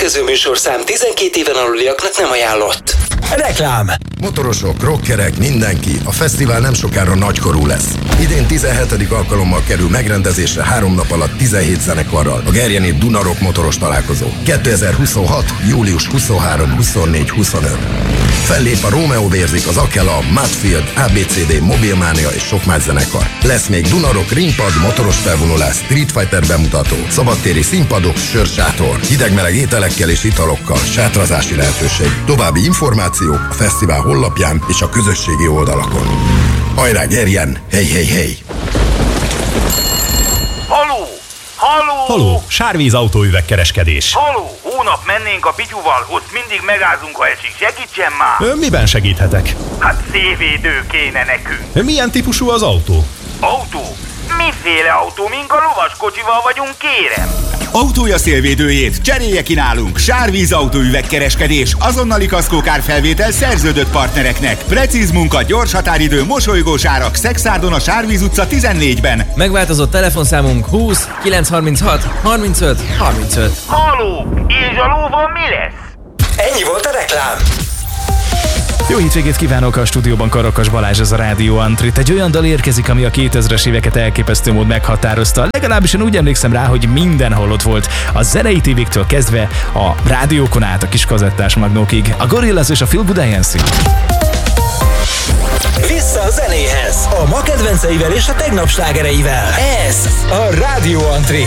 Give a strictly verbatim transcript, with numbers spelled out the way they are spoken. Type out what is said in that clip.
következő műsorszám tizenkét éven aluliaknak nem ajánlott. Reklám. Motorosok, rockerek, mindenki. A fesztivál nem sokára nagykorú lesz. Idén tizenhetedik alkalommal kerül megrendezésre három nap alatt tizenhét zenekarral. A Gerjeni Duna-Rock motoros találkozó. kétezer-huszonhat. július huszonharmadika, huszonnégyedike, huszonötödike. Fellép a Romeo Vérzik, az Akela, Mudfield, á bé cé dé, Mobilmania és sok más zenekar. Lesz még Duna-Rock, ringpad, motoros felvonulás, Street Fighter bemutató, szabadtéri színpadok, sörsátor, hideg-meleg ételekkel és italokkal, sátrazási lehetőség. További információk a fesztivál honlapján és a közösségi oldalakon. Hajrá, Gerjen! Hey, hey, hey! Haló! Haló! Haló! Sárvíz autóüvegkereskedés. Haló! Hónap mennénk a Pityuval, ott mindig megázunk, ha esik. Segítsen már! Ön miben segíthetek? Hát szévédő kéne nekünk. Milyen típusú az autó? Autó? Miféle autó? Mink a lovaskocsival vagyunk, kérem? Autója szélvédőjét cserélje ki nálunk. Sárvíz autóüvegkereskedés, azonnali kaszkókárfelvétel szerződött partnereknek. Precíz munka, gyors határidő, mosolygós árak. Szexárdon a Sárvíz utca tizennégyben. Megváltozott telefonszámunk húsz kilencszázharminchat harmincöt harmincöt. Haló! És a lóval mi lesz? Ennyi volt a reklám. Jó hétvégét kívánok, a stúdióban Karakas Balázs, ez a Rádió Antrit. Egy olyan dal érkezik, ami a kétezres éveket elképesztő mód meghatározta. Legalábbis én úgy emlékszem rá, hogy mindenhol ott volt. A zenei tévéktől kezdve a rádiókon át a kis kazettás magnókig. A Gorillaz és a Feel Good I N C. Vissza a zenéhez. A ma kedvenceivel és a tegnap slágereivel. Ez a Rádió Antrit.